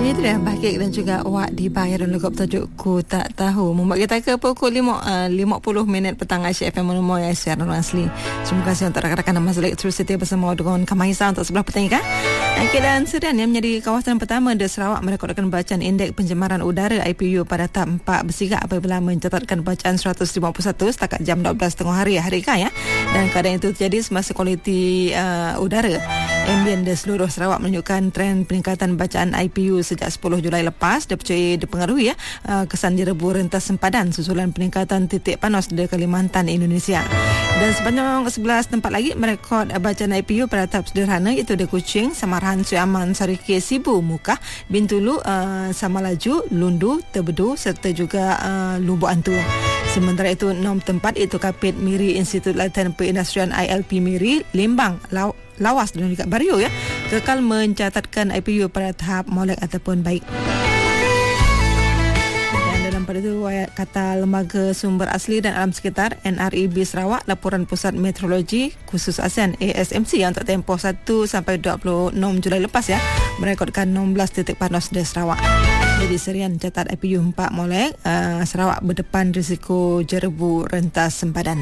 Itu dah Bakik dan juga Wak Dibayar dan lagu bertajuk Ku Tak Tahu membuat kita ke pukul 50 minit petang Aisyah FM Monomoy Aisyah Nur Asli. Terima kasih untuk rakan-rakan dan Mazalik terus setia bersama dengan Kamahisa untuk sebelah pertandingan. Dan Serian yang menjadi kawasan pertama di Sarawak merekodkan bacaan indeks pencemaran udara IPU pada tahap 4 bersigap apabila mencatatkan bacaan 151 setakat jam 12 tengah hari Kaya. Dan keadaan itu terjadi semasa kualiti udara ambien di seluruh Sarawak menunjukkan trend peningkatan bacaan IPU sejak 10 Julai lepas dipengaruhi kesan jerebu rentas sempadan susulan peningkatan titik panas di Kalimantan, Indonesia. Dan sepanjang 11 tempat lagi merekod bacaan IPU pada tahap sederhana iaitu di Kuching, Samarahan, Suaman, Sarike, Sibu, Mukah, Bintulu, Samalaju, Lundu, Tebedu serta juga Lubuk Antu. Sementara itu 6 tempat iaitu Kapit, Miri, Institut Latihan Perindustrian ILP Miri, Lembang, Lawas dan juga Bario kekal mencatatkan IPU pada tahap molek ataupun baik. Dan dalam pada itu kata Lembaga Sumber Asli dan Alam Sekitar NRIB Sarawak, laporan Pusat Meteorologi Khusus ASEAN ASMC yang untuk tempoh 1 sampai 26 Julai lepas merekodkan 16 titik panas di Sarawak. Jadi Serian catat IPU 4 molek. Sarawak berdepan risiko jerebu rentas sempadan.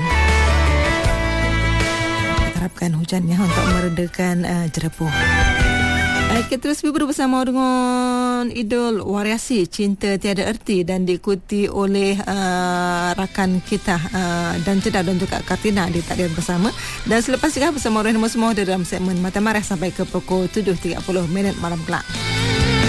Harapkan hujannya untuk meredakan jerebu. Kita terus bersama dengan Idul Variasi Cinta Tiada Erti dan diikuti oleh rakan kita dan Jeddah dan juga Kartina di takdir bersama. Dan selepas itu bersama orang semua dalam segmen Mata Marah sampai ke pukul 7.30 malam kelak.